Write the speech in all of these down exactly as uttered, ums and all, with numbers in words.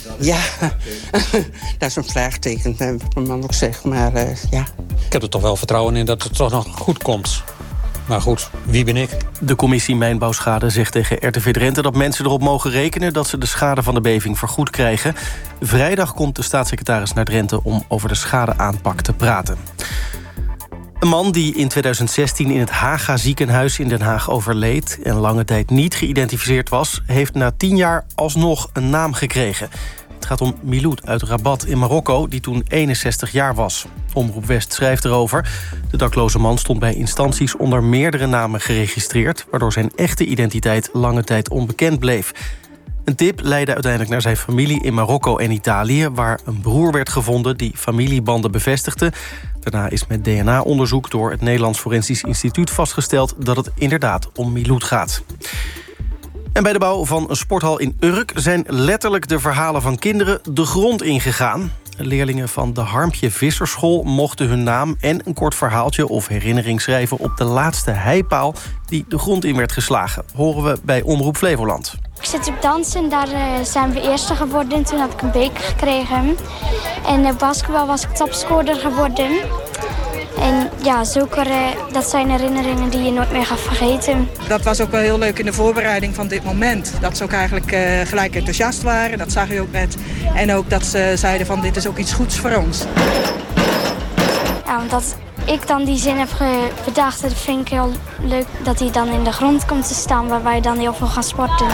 Ja, dat is een vraagteken, wat mijn man ook zegt. Maar uh, ja. Ik heb er toch wel vertrouwen in dat het toch nog goed komt. Maar goed, wie ben ik? De commissie Mijnbouwschade zegt tegen R T V Drenthe dat mensen erop mogen rekenen dat ze de schade van de beving vergoed krijgen. Vrijdag komt de staatssecretaris naar Drenthe om over de schadeaanpak te praten. Een man die in tweeduizend zestien in het Haga ziekenhuis in Den Haag overleed en lange tijd niet geïdentificeerd was, heeft na tien jaar alsnog een naam gekregen. Het gaat om Miloud uit Rabat in Marokko, die toen eenenzestig jaar was. Omroep West schrijft erover. De dakloze man stond bij instanties onder meerdere namen geregistreerd, waardoor zijn echte identiteit lange tijd onbekend bleef. Een tip leidde uiteindelijk naar zijn familie in Marokko en Italië, waar een broer werd gevonden die familiebanden bevestigde. Daarna is met D N A-onderzoek door het Nederlands Forensisch Instituut vastgesteld dat het inderdaad om Miloud gaat. En bij de bouw van een sporthal in Urk zijn letterlijk de verhalen van kinderen de grond ingegaan. Leerlingen van de Harmpje Visserschool mochten hun naam en een kort verhaaltje of herinnering schrijven op de laatste heipaal die de grond in werd geslagen. Horen we bij Omroep Flevoland. Ik zit op dansen en daar uh, zijn we eerste geworden. Toen had ik een beker gekregen. En uh, basketbal was ik topscorer geworden. En ja, zulke, uh, dat zijn herinneringen die je nooit meer gaat vergeten. Dat was ook wel heel leuk in de voorbereiding van dit moment. Dat ze ook eigenlijk uh, gelijk enthousiast waren, dat zag je ook net. En ook dat ze zeiden van dit is ook iets goeds voor ons. Ja, omdat ik dan die zin heb bedacht, dat vind ik heel leuk dat hij dan in de grond komt te staan, waar wij dan heel veel gaan sporten.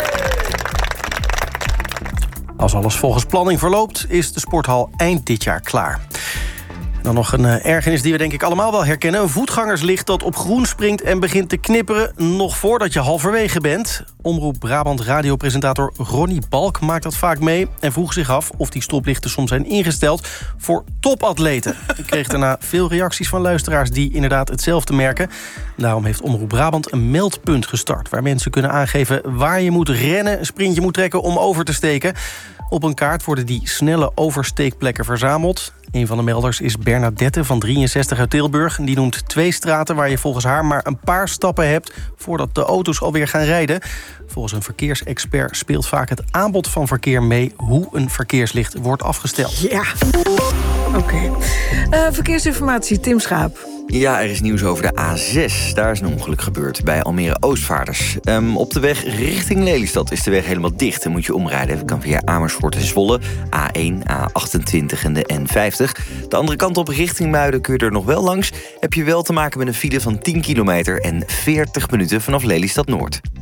Als alles volgens planning verloopt, is de sporthal eind dit jaar klaar. Dan nog een uh, ergernis die we denk ik allemaal wel herkennen. Een voetgangerslicht dat op groen springt en begint te knipperen nog voordat je halverwege bent. Omroep Brabant radiopresentator Ronnie Balk maakt dat vaak mee en vroeg zich af of die stoplichten soms zijn ingesteld voor topatleten. Ik kreeg daarna veel reacties van luisteraars die inderdaad hetzelfde merken. Daarom heeft Omroep Brabant een meldpunt gestart, waar mensen kunnen aangeven waar je moet rennen, een sprintje moet trekken om over te steken. Op een kaart worden die snelle oversteekplekken verzameld. Een van de melders is Bernadette van drieënzestig uit Tilburg. Die noemt twee straten waar je volgens haar maar een paar stappen hebt voordat de auto's alweer gaan rijden. Volgens een verkeersexpert speelt vaak het aanbod van verkeer mee hoe een verkeerslicht wordt afgesteld. Ja, oké. Okay. Uh, verkeersinformatie, Tim Schaap. Ja, er is nieuws over de A zes. Daar is een ongeluk gebeurd bij Almere Oostvaarders. Um, op de weg richting Lelystad is de weg helemaal dicht. Dan moet je omrijden. Dat kan via Amersfoort en Zwolle. A één, A achtentwintig en de N vijftig. De andere kant op richting Muiden kun je er nog wel langs. Heb je wel te maken met een file van tien kilometer en veertig minuten vanaf Lelystad Noord.